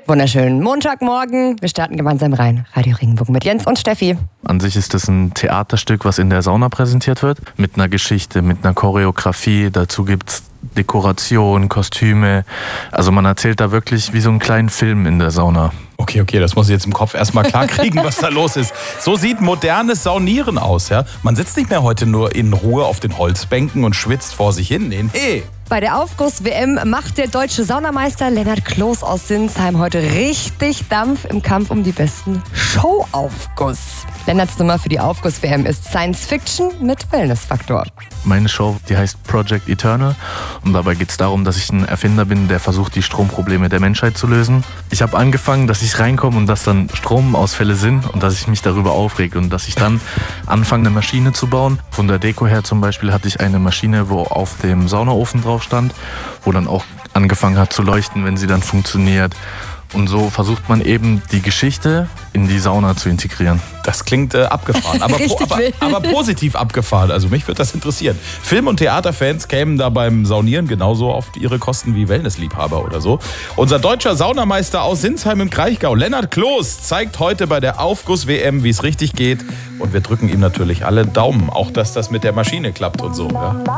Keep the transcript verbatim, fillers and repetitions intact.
Wunderschönen Montagmorgen. Wir starten gemeinsam rein. Radio Regenbogen mit Jens und Steffi. An sich ist es ein Theaterstück, was in der Sauna präsentiert wird. Mit einer Geschichte, mit einer Choreografie. Dazu gibt's Dekoration, Kostüme. Also man erzählt da wirklich wie so einen kleinen Film in der Sauna. Okay, okay, das muss ich jetzt im Kopf erstmal klar kriegen, was da los ist. So sieht modernes Saunieren aus, ja. Man sitzt nicht mehr heute nur in Ruhe auf den Holzbänken und schwitzt vor sich hin. Nee, nee. Bei der Aufguss-W M macht der deutsche Saunameister Lennart Kloß aus Sinsheim heute richtig Dampf im Kampf um die besten Showaufguss. Lennarts Nummer für die Aufguss-W M ist Science Fiction mit Wellness-Faktor. Meine Show, die heißt Project Eternal und dabei geht es darum, dass ich ein Erfinder bin, der versucht, die Stromprobleme der Menschheit zu lösen. Ich habe angefangen, dass ich reinkomme und dass dann Stromausfälle sind und dass ich mich darüber aufrege und dass ich dann anfange, eine Maschine zu bauen. Von der Deko her zum Beispiel hatte ich eine Maschine, wo auf dem Saunaofen drauf stand, wo dann auch angefangen hat zu leuchten, wenn sie dann funktioniert. Und so versucht man eben die Geschichte in die Sauna zu integrieren. Das klingt äh, abgefahren, aber, po, aber, aber positiv abgefahren. Also mich würde das interessieren. Film- und Theaterfans kämen da beim Saunieren genauso auf ihre Kosten wie Wellnessliebhaber oder so. Unser deutscher Saunameister aus Sinsheim im Kraichgau, Lennart Kloß, zeigt heute bei der Aufguss-W M, wie es richtig geht. Und wir drücken ihm natürlich alle Daumen, auch dass das mit der Maschine klappt und so. Ja.